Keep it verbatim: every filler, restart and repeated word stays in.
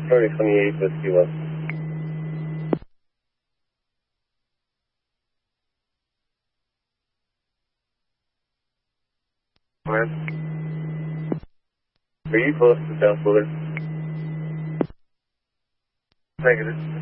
Charlie twenty-eight, Whiskey West. Man. Are you close to South Bullard? Negative.